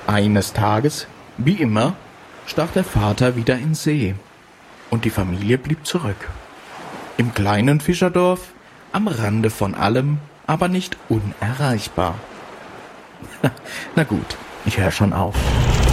Eines Tages, wie immer, stach der Vater wieder in See und die Familie blieb zurück. Im kleinen Fischerdorf, am Rande von allem, aber nicht unerreichbar. Na gut, ich höre schon auf.